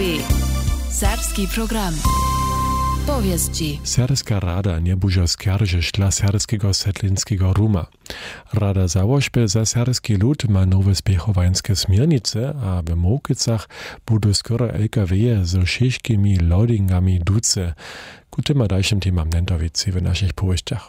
Serbski program. Powieści. Serbska rada nie buże skarżyć dla serbskiego setlinskiego Ruma. Rada założby za serbski lud ma nowe spiechowańskie smiernice, a w Mołkycach budu skoro LKW z ciężkimi loadingami duce. Ku tym a dalszym temam nentowicy w naszych powieściach.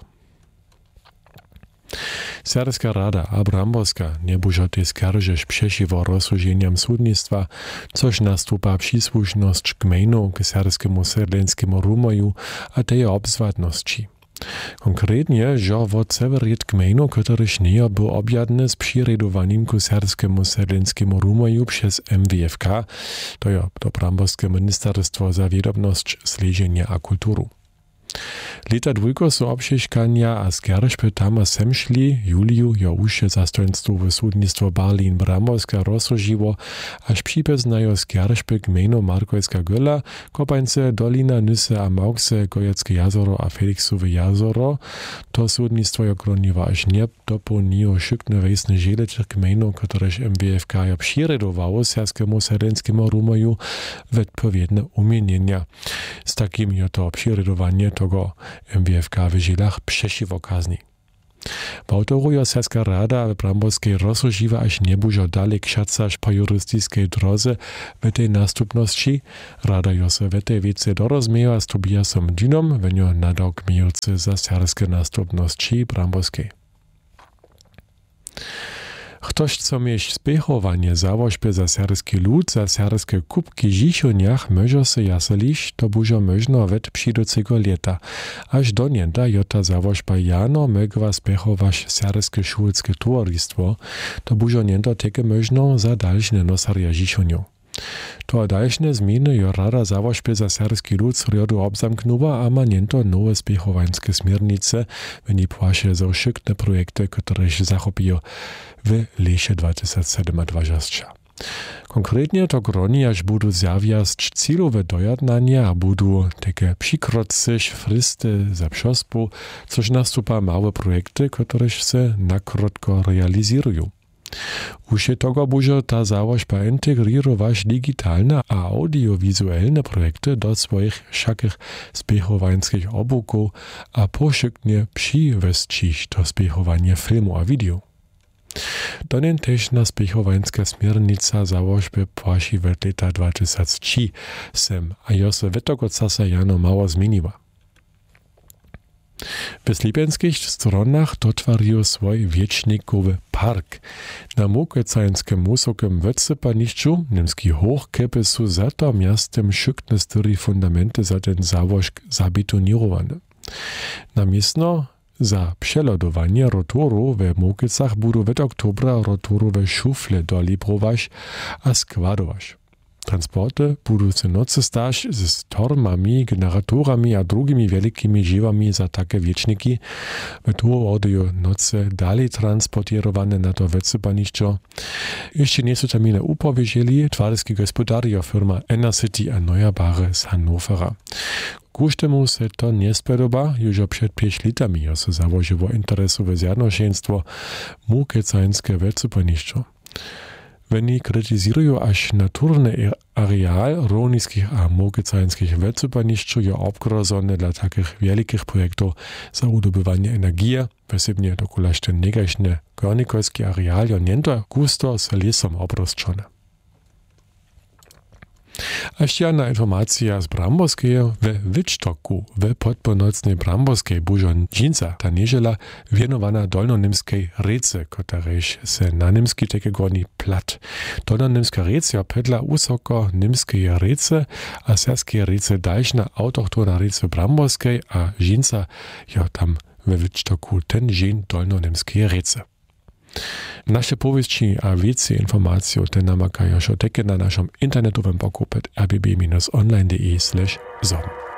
Serbska rada Abramowska nie buże te skarżyć przeciwko rozsądzeniom sudnictwa, coż nastupa przysłuszność gmejnu k serbskiemu sedlinskiemu Rumoju, a tej obzwładności. Konkretnie, że od severit gmejnu, któryś nie był objadny z przyredowaniem ku serbskiemu sedlinskiemu Rumoju przez MWFK, to jest to Brambowskie Ministerstwo za Wiedobność, Sledzienie a Kulturu. Leta dwójko są obsieszkania a skarżby tam a semszli, Juliu, jo usze zastoństwo w sudnictwo Berlin-Brambowska rozsądziło, aż przypeznają skarżby gmejno Markojska Göla, Kopańce, Dolina, Nyse a Małkse, Gojeckie jazoro a Feliksowe jazoro, to sudnictwo jo kroniwa aż nie dopełniło szykne wejsne żele tych gmejno, któreś MWFK jo przyredowało serbskiemu sedlinskiemu Rumoju w odpowiednie umienienia. Z takim jo to przyredowanie tego MWFK w żelach przeciwko kazni. W autorujo Serbska rada w Brambowskiej rozsądziła, aż nie bużo dalej krzacać po jurystycznej drodze w tej następności. Rada jo se w tej wiece dorozmiewa z Tobiasom Dinom, wenio nadał gmiejący za serbskie następności Brambowskiej. Ktoś, co mieć spiechowanie założby za serbski lud, za serbskie kubki życzeniach, może se jaselić, to bużo można wet przydocego leta. Aż do nieda jota założba jano megwa spiechować serbskie szulskie towarzystwo, to bużo nieda teke można za dalszne nosaria życzeniów. To dalszne zmiany jo rada założby za serbski lud z riodu obzamknęła, a ma niento nowe spiechowańskie smiernice, w niej płasie za szykne projekty, które się zachopiły w lesie 2027. Konkretnie to groni, aż budu zjawiać celowe dojadnania, a budu takie przykrocyś frysty za przospu, coż nastupa małe projekty, które się na krótko realizują. Usie tego buże ta założba integrirować digitalne a audiowizualne projekty do swoich wszakich spiechowańskich obuków, a poszyknie przywescić to spiechowanie filmu a wideo. Do niej też na spiechowańska smiernica założby płaci w leta 2003 a jo se w tego czasu jano mało zmieniła. W slipenskich stronach dotwarił swój wiecznikowy park. Na Mołkycańskim musokim wysypaniszczu niemski hochkepy są za to miastem szykne styry fundamenty za ten założk zabetonirowane. Namiestno za przelodowanie rotoru w Mołkycach budu w oktobra rotorowe szufle dolibrować a składować. Transporty budu se nocy stać z tormami, generatorami a drugimi wielkimi żywami za takie wieczniki. W to wodę noce dalej transportowane na to wysypaniszczo. Jeszcze nie są tam ile upowiedzieli twarski gospodario firma Enercity Erneuerbare z Hannovera. Kuštemu se to nie spodoba, już przed 5 latami se założyło interesowe zjednoczeństwo Mołkycańskie wysypaniszczo. Oni krytyzują, aż naturny areal rolnickich a mołkycańskich wysypaniszczu jest obgrozony dla takich wielkich projektów za udobywanie energii, wysybnie dokulaż ten negaśny górnikowski areal jest niento gusto z lesom obrosczone. A jeszcze informacja z Brambowskiej w Wicztoku, w podpółnocnej Brambowskiej bużo dżinca ta niedziela wienowana dolnonimskiej rece, któreś se na nimski takie gorni plat. Dolnonimska recja pedla usoko nimskiej rece, a serskie rece dalszna autochtona rece Brambowskiej, a dżinca jo tam w Wicztoku ten dżin dolnonimskiej rece. Nasze powieści a więcej informacji o tym namakają się na naszym internetowym portalu rbb-online.de/zorn.